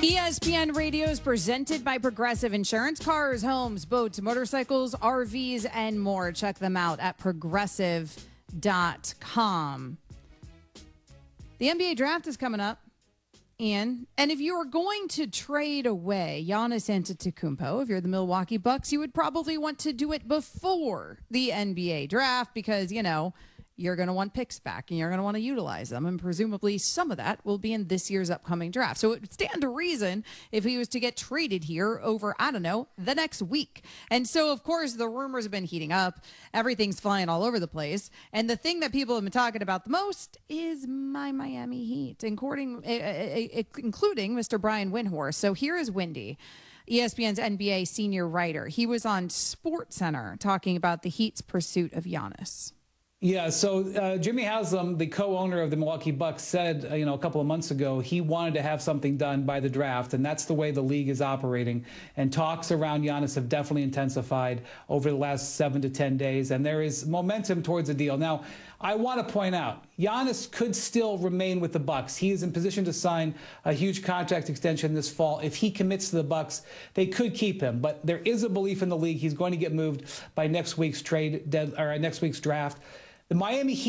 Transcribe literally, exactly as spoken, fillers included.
E S P N Radio is presented by Progressive Insurance. Cars, homes, boats, motorcycles, R Vs, and more. Check them out at progressive dot com. The N B A draft is coming up, Ian. And if you are going to trade away Giannis Antetokounmpo, if you're the Milwaukee Bucks, you would probably want to do it before the N B A draft because, you know, you're going to want picks back and you're going to want to utilize them. And presumably some of that will be in this year's upcoming draft. So it would stand to reason if he was to get traded here over, I don't know, the next week. And so, of course, the rumors have been heating up. Everything's flying all over the place. And the thing that people have been talking about the most is my Miami Heat, including, including Mister Brian Windhorst. So here is Windy, E S P N's N B A senior writer. He was on SportsCenter talking about the Heat's pursuit of Giannis. Yeah, so uh, Jimmy Haslam, the co-owner of the Milwaukee Bucks, said, uh, you know, a couple of months ago he wanted to have something done by the draft, and that's the way the league is operating. And talks around Giannis have definitely intensified over the last seven to ten days, and there is momentum towards a deal. Now, I want to point out, Giannis could still remain with the Bucks. He is in position to sign a huge contract extension this fall. If he commits to the Bucks, they could keep him. But there is a belief in the league he's going to get moved by next week's trade dead, or next week's draft. The Miami Heat